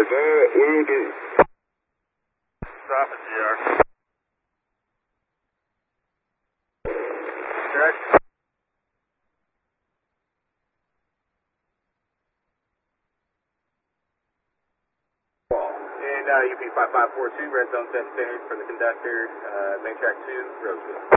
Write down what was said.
will do. Stop at GR. Correct. And UP 5542, red zone 7 standard for the conductor, main track 2, Roseville.